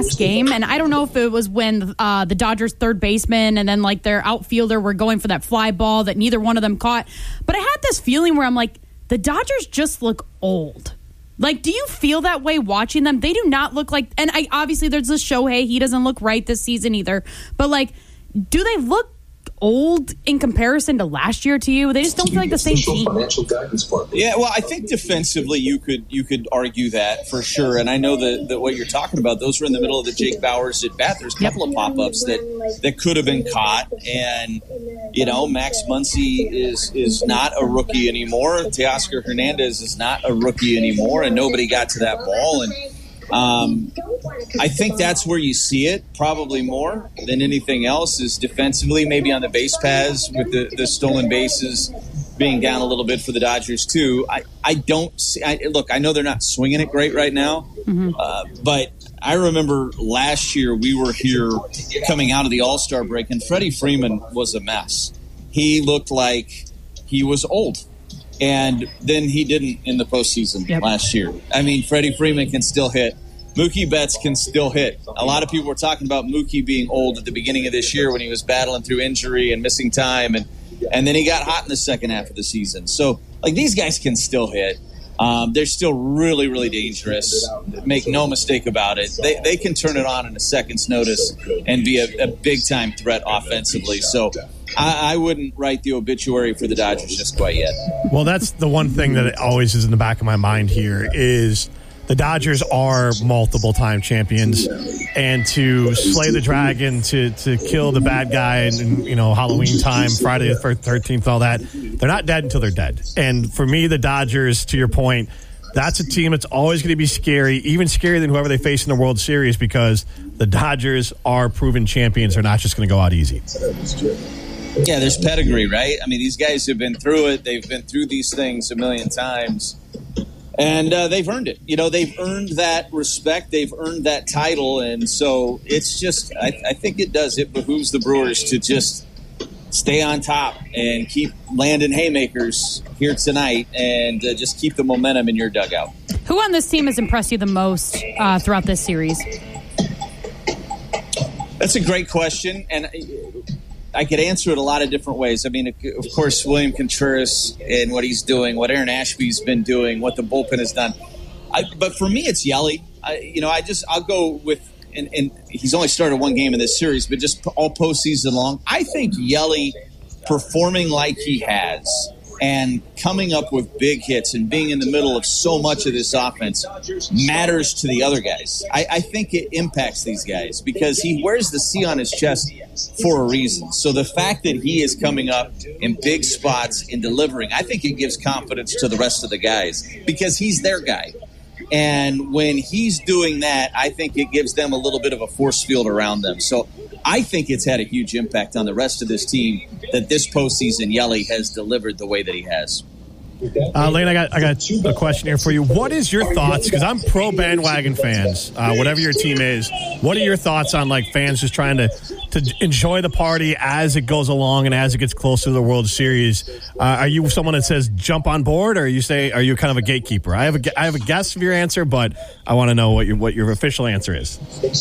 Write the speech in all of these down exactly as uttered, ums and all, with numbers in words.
last game, and I don't know if it was when uh, the Dodgers third baseman and then like their outfielder were going for that fly ball that neither one of them caught. But I had this feeling where I'm like, the Dodgers just look old. Like, do you feel that way watching them? They do not look like, and I obviously there's this Shohei, he doesn't look right this season either. But like, do they look old in comparison to last year to you? They just don't feel like the same team. Yeah, well, I think defensively you could you could argue that for sure. And I know that, that what you're talking about, those were in the middle of the Jake Bauers at bat. There's a couple of pop-ups that, that could have been caught. And, you know, Max Muncy is is not a rookie anymore. Teoscar Hernandez is not a rookie anymore, and nobody got to that ball. And Um, I think that's where you see it probably more than anything else is defensively, maybe on the base paths with the, the stolen bases being down a little bit for the Dodgers too. I, I don't see, I, look, I know they're not swinging it great right now, mm-hmm. uh, but I remember last year we were here coming out of the All-Star break and Freddie Freeman was a mess. He looked like he was old. And then he didn't in the postseason yep. last year. I mean, Freddie Freeman can still hit. Mookie Betts can still hit. A lot of people were talking about Mookie being old at the beginning of this year when he was battling through injury and missing time. And, and then he got hot in the second half of the season. So, like, these guys can still hit. Um, they're still really, really dangerous. Make no mistake about it. They they can turn it on in a second's notice and be a, a big-time threat offensively. So I, I wouldn't write the obituary for the Dodgers just quite yet. Well, that's the one thing that always is in the back of my mind here is the Dodgers are multiple-time champions, and to slay the dragon, to to kill the bad guy, and, and you know Halloween time, Friday the thirteenth, all that, they're not dead until they're dead. And for me, the Dodgers, to your point, that's a team that's always going to be scary, even scarier than whoever they face in the World Series, because the Dodgers are proven champions. They're not just going to go out easy. Yeah, there's pedigree, right? I mean, these guys have been through it. They've been through these things a million times. And uh, they've earned it. You know, they've earned that respect. They've earned that title. And so it's just, I, I think it does. It behooves the Brewers to just stay on top and keep landing haymakers here tonight and uh, just keep the momentum in your dugout. Who on this team has impressed you the most uh, throughout this series? That's a great question. And I could answer it a lot of different ways. I mean, of course, William Contreras and what he's doing, what Aaron Ashby's been doing, what the bullpen has done. I, but for me, it's Yelly. I, you know, I just I'll go with, and, and he's only started one game in this series, but just all postseason long. I think Yelly performing like he has and coming up with big hits and being in the middle of so much of this offense matters to the other guys. I, I think it impacts these guys because he wears the C on his chest for a reason. So the fact that he is coming up in big spots and delivering, I think it gives confidence to the rest of the guys because he's their guy. And when he's doing that, I think it gives them a little bit of a force field around them. So I think it's had a huge impact on the rest of this team that this postseason Yelly has delivered the way that he has. Uh, Lane, I got I got a question here for you. What is your thoughts? Because I'm pro bandwagon fans. Uh, whatever your team is, what are your thoughts on like fans just trying to to enjoy the party as it goes along and as it gets closer to the World Series? Uh, are you someone that says jump on board, or are you say are you kind of a gatekeeper? I have a I have a guess of your answer, but I want to know what your what your official answer is.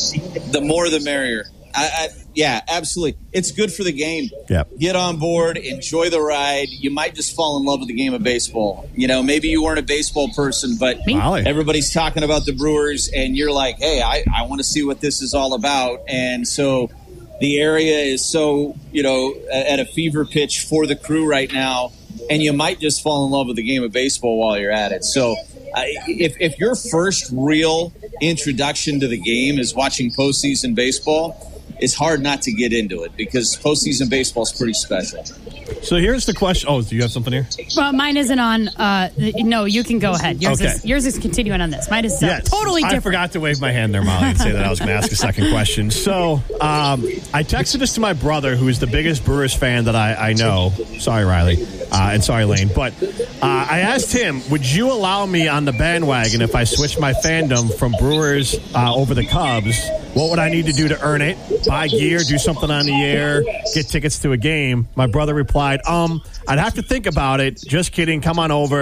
The more, the merrier. I, I, yeah, absolutely. It's good for the game. Yep. Get on board, enjoy the ride. You might just fall in love with the game of baseball. You know, maybe you weren't a baseball person, but Molly. Everybody's talking about the Brewers, and you're like, hey, I, I want to see what this is all about. And so the area is so, you know, at a fever pitch for the Crew right now, and you might just fall in love with the game of baseball while you're at it. So uh, if, if your first real introduction to the game is watching postseason baseball, it's hard not to get into it because postseason baseball is pretty special. So here's the question. Oh, do you have something here? Well, mine isn't on. Uh, no, you can go ahead. Yours, okay. is, yours is continuing on this. Mine is uh, yes. totally different. I forgot to wave my hand there, Molly, and say that I was going to ask a second question. So um, I texted this to my brother, who is the biggest Brewers fan that I, I know. Sorry, Riley. Uh, and sorry, Lane. But uh, I asked him, would you allow me on the bandwagon if I switched my fandom from Brewers uh, over the Cubs? What would I need to do to earn it? Buy gear, do something on the air, get tickets to a game? My brother replied, um, I'd have to think about it. Just kidding. Come on over.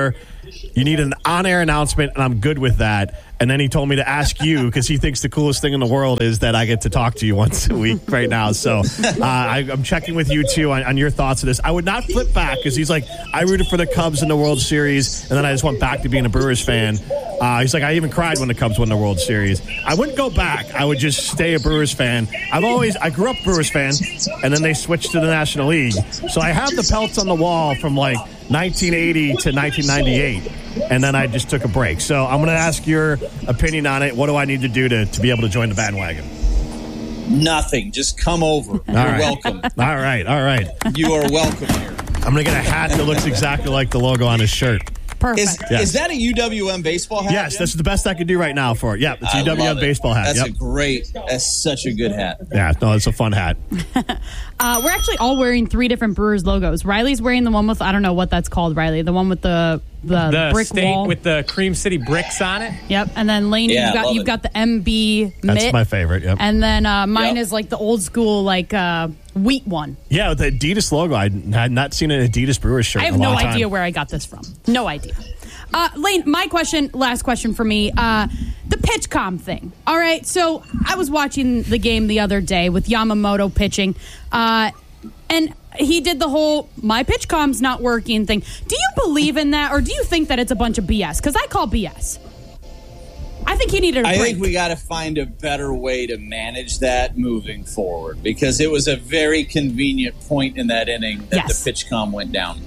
You need an on-air announcement, and I'm good with that. And then he told me to ask you because he thinks the coolest thing in the world is that I get to talk to you once a week right now. So uh, I, I'm checking with you, too, on, on your thoughts of this. I would not flip back because he's like, I rooted for the Cubs in the World Series, and then I just went back to being a Brewers fan. Uh, he's like, I even cried when the Cubs won the World Series. I wouldn't go back. I would just stay a Brewers fan. I've always, I grew up Brewers fan, and then they switched to the National League. So I have the pelts on the wall from like nineteen eighty to nineteen ninety-eight, and then I just took a break. So I'm going to ask your opinion on it. What do I need to do to, to be able to join the bandwagon? Nothing. Just come over. You're right. welcome. All right, all right. You are welcome here. I'm going to get a hat that looks exactly like the logo on his shirt. Perfect. Is, Yes. is that a U W M baseball hat? Yes, Jim? that's the best I could do right now for it. Yeah, it's a I U W M love it. baseball hat. That's Yep. a great, that's such a good hat. Yeah, no, it's a fun hat. Uh, we're actually all wearing three different Brewers logos. Riley's wearing the one with, I don't know what that's called, Riley. The one with the the, The brick state wall. with the Cream City bricks on it. Yep. And then Lane, Yeah, you've got love you've it. got the M B That's mitt. my favorite. Yep. And then uh, mine Yep. is like the old school, like uh, wheat one. Yeah, with the Adidas logo. I had not seen an Adidas Brewers shirt I have in a no long idea time. where I got this from. No idea. Uh, Lane, my question, last question for me, uh, the PitchCom thing. All right, so I was watching the game the other day with Yamamoto pitching, uh, and he did the whole my PitchCom's not working thing. Do you believe in that, or do you think that it's a bunch of B S? Because I call B S. I think he needed a I break. think we got to find a better way to manage that moving forward because it was a very convenient point in that inning that Yes. the PitchCom went down.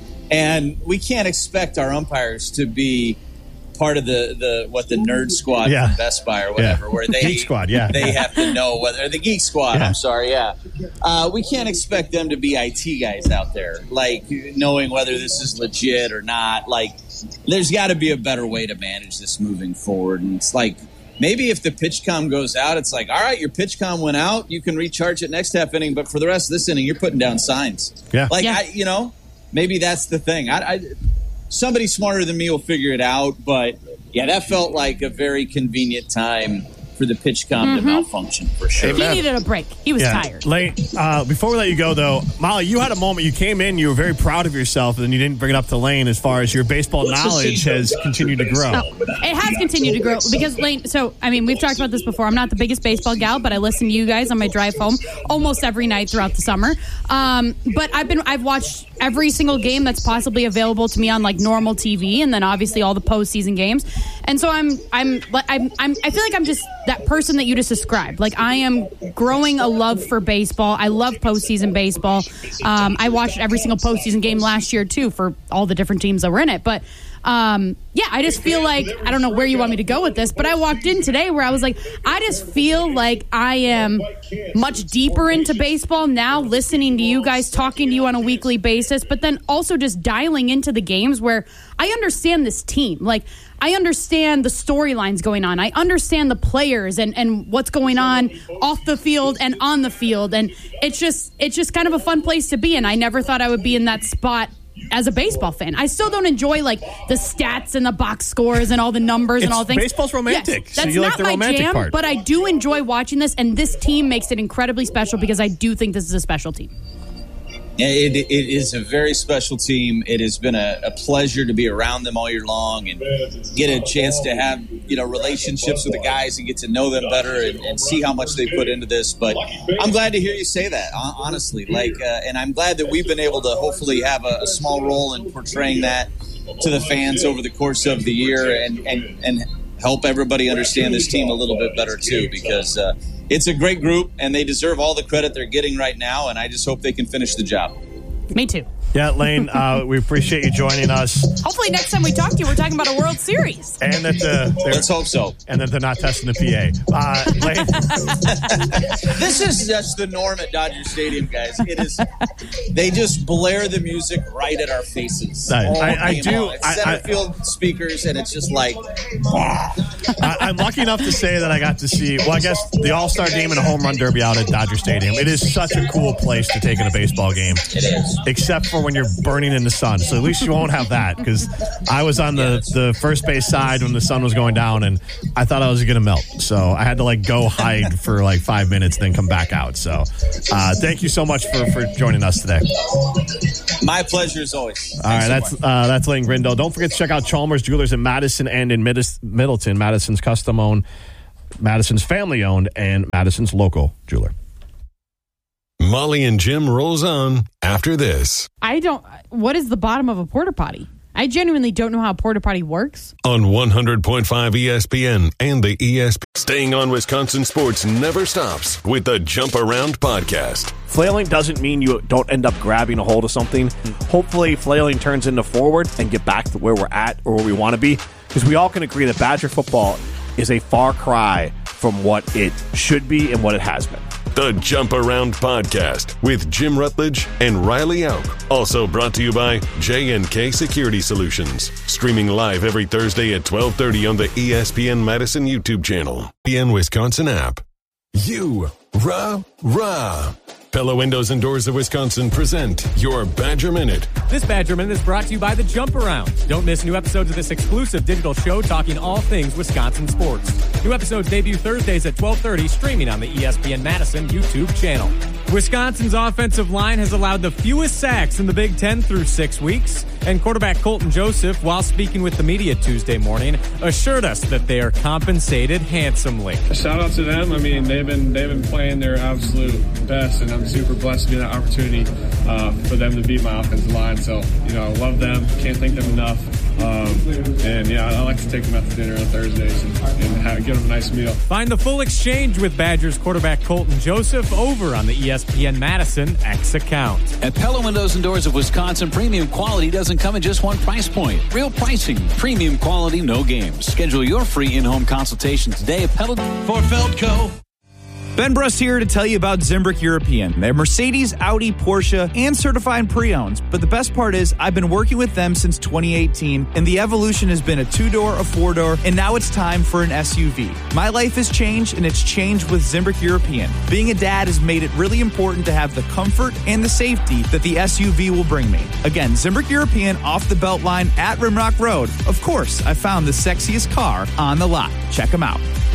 And we can't expect our umpires to be part of the, the what the nerd squad Yeah. from Best Buy or whatever, Yeah. where they Geek Squad, yeah. they have to know whether the Geek Squad. Yeah. I'm sorry, yeah. Uh, we can't expect them to be I T guys out there, like knowing whether this is legit or not. Like, there's got to be a better way to manage this moving forward. And it's like maybe if the PitchCom goes out, it's like, all right, your PitchCom went out, you can recharge it next half inning, but for the rest of this inning, you're putting down signs. Yeah. Like Yeah. I, you know. Maybe that's the thing. I, I, somebody smarter than me will figure it out. But, yeah, that felt like a very convenient time for the PitchCom to malfunction, for sure. he needed a break. He was Yeah. tired. Lane, uh, before we let you go, though, Molly, you had a moment. You came in, you were very proud of yourself, and then you didn't bring it up to Lane as far as your baseball knowledge has continued to grow. No, it has continued to grow because Lane. So I mean, we've talked about this before. I'm not the biggest baseball gal, but I listen to you guys on my drive home almost every night throughout the summer. Um, but I've been I've watched every single game that's possibly available to me on like normal T V, and then obviously all the postseason games. And so I'm I'm I'm, I'm I feel like I'm just that person that you just described. Like I am growing a love for baseball. I love postseason baseball. Um, I watched every single postseason game last year too for all the different teams that were in it, but. Um, yeah, I just feel like, I don't know where you want me to go with this, but I walked in today where I was like, I just feel like I am much deeper into baseball now, listening to you guys, talking to you on a weekly basis, but then also just dialing into the games where I understand this team. Like, I understand the storylines going on. I understand the players and, and what's going on off the field and on the field. And it's just, it's just kind of a fun place to be in. I never thought I would be in that spot as a baseball fan. I still don't enjoy like the stats and the box scores and all the numbers and It's- all things. baseball's romantic, Yes, so that's you like not the my romantic jam, part. but I do enjoy watching this, and this team makes it incredibly special because I do think this is a special team. It, it is a very special team. It has been a, a pleasure to be around them all year long and get a chance to have, you know, relationships with the guys and get to know them better and, and see how much they put into this. But I'm glad to hear you say that, hon- honestly. Like, uh, and I'm glad that we've been able to hopefully have a, a small role in portraying that to the fans over the course of the year and, and, and help everybody understand this team a little bit better too, because uh, it's a great group and they deserve all the credit they're getting right now. And I just hope they can finish the job. Me too. Yeah, Lane, uh, we appreciate you joining us. Hopefully next time we talk to you, we're talking about a World Series. And that the Let's hope so. and that they're not testing the P A. Uh, Lane, This is just the norm at Dodger Stadium, guys. It is. They just blare the music right at our faces. I- all I- I game do- long. It's I- center I- field speakers, and it's just like. I, I'm lucky enough to say that I got to see, well, I guess the All-Star game and a home run derby out at Dodger Stadium. It is such a cool place to take in a baseball game. It is. Except for when you're burning in the sun. So at least you won't have that, because I was on the, the first base side when the sun was going down, and I thought I was going to melt. So I had to, like, go hike hide for like five minutes, then come back out. So uh, thank you so much for, for joining us today. My pleasure as always. All right, that's uh, that's Lane Grindle. Don't forget to check out Chalmers Jewelers in Madison and in Mid- Middleton. Madison's custom-owned, Madison's family-owned, and Madison's local jeweler. Molly and Jim rolls on after this. I don't. What is the bottom of a porta potty? I genuinely don't know how a porta potty works. On one hundred point five E S P N and the E S P N. Staying on Wisconsin sports never stops with the Jump Around podcast. Flailing doesn't mean you don't end up grabbing a hold of something. Hopefully, flailing turns into forward and get back to where we're at or where we want to be. Because we all can agree that Badger football is a far cry from what it should be and what it has been. The Jump Around podcast with Jim Rutledge and Riley Auk. Also brought to you by J and K Security Solutions. Streaming live every Thursday at twelve thirty on the E S P N Madison YouTube channel. E S P N Wisconsin app. You, rah, rah. Pella Windows and Doors of Wisconsin present your Badger Minute. This Badger Minute is brought to you by the Jump Around. Don't miss new episodes of this exclusive digital show talking all things Wisconsin sports. New episodes debut Thursdays at twelve thirty, streaming on the E S P N Madison YouTube channel. Wisconsin's offensive line has allowed the fewest sacks in the Big Ten through six weeks, and quarterback Colton Joseph, while speaking with the media Tuesday morning, assured us that they are compensated handsomely. Shout out to them. I mean, they've been they've been playing their absolute best, and I'm super blessed to get that opportunity uh, for them to beat my offensive line. So, you know, I love them. Can't thank them enough. Um, and yeah, I like to take them out to dinner on Thursdays and, and have, give them a nice meal. Find the full exchange with Badgers quarterback Colton Joseph over on the E S P N Madison X account. At Pella Windows and Doors of Wisconsin, premium quality doesn't come at just one price point. Real pricing, premium quality, no games. Schedule your free in-home consultation today at Pella. For Feldco. Ben Brust here to tell you about Zimbrick European. They're Mercedes, Audi, Porsche, and certified pre-owns. But the best part is I've been working with them since twenty eighteen, and the evolution has been a two-door, a four-door, and now it's time for an S U V. My life has changed, and it's changed with Zimbrick European. Being a dad has made it really important to have the comfort and the safety that the S U V will bring me. Again, Zimbrick European off the Beltline at Rimrock Road. Of course, I found the sexiest car on the lot. Check them out.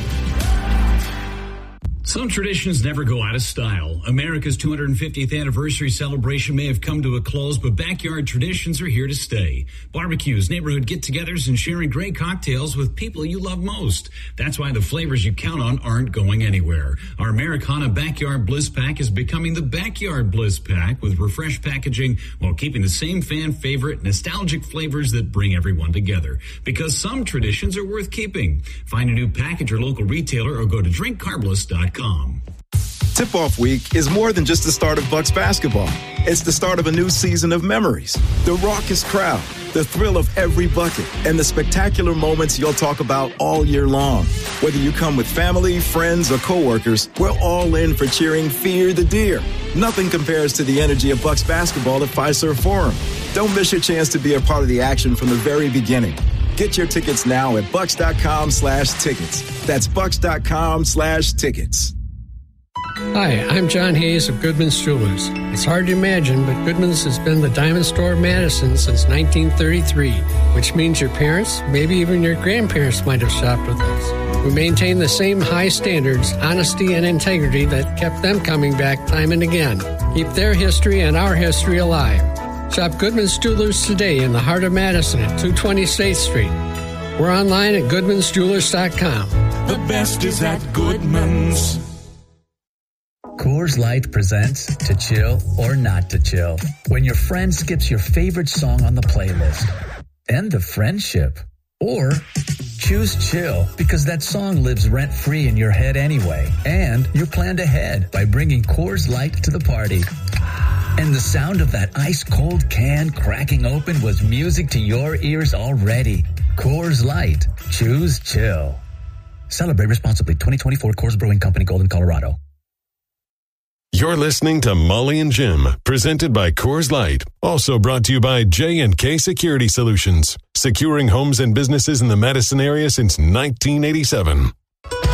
Some traditions never go out of style. America's two hundred fiftieth anniversary celebration may have come to a close, but backyard traditions are here to stay. Barbecues, neighborhood get-togethers, and sharing great cocktails with people you love most. That's why the flavors you count on aren't going anywhere. Our Americana Backyard Bliss Pack is becoming the Backyard Bliss Pack with refreshed packaging while keeping the same fan favorite nostalgic flavors that bring everyone together. Because some traditions are worth keeping. Find a new pack at your local retailer or go to drink carbliss dot com. Tip-Off Week is more than just the start of Bucks basketball. It's the start of a new season of memories. The raucous crowd, the thrill of every bucket, and the spectacular moments you'll talk about all year long. Whether you come with family, friends, or coworkers, we're all in for cheering Fear the Deer. Nothing compares to the energy of Bucks basketball at Fiserv Forum. Don't miss your chance to be a part of the action from the very beginning. Get your tickets now at bucks.com slash tickets. That's bucks.com slash tickets. Hi, I'm John Hayes of Goodman's Jewelers. It's hard to imagine, but Goodman's has been the diamond store of Madison since nineteen thirty-three, which means your parents, maybe even your grandparents might have shopped with us. We maintain the same high standards, honesty, and integrity that kept them coming back time and again. Keep their history and our history alive. Shop Goodman's Jewelers today in the heart of Madison at two twenty State Street. We're online at goodmans jewelers dot com. The best is at Goodman's. Coors Light presents To Chill or Not to Chill. When your friend skips your favorite song on the playlist. End the friendship. Or choose chill because that song lives rent-free in your head anyway. And you're planned ahead by bringing Coors Light to the party. And the sound of that ice-cold can cracking open was music to your ears already. Coors Light. Choose chill. Celebrate responsibly. twenty twenty-four Coors Brewing Company, Golden, Colorado. You're listening to Molly and Jim, presented by Coors Light. Also brought to you by J and K Security Solutions, securing homes and businesses in the Madison area since nineteen eighty-seven.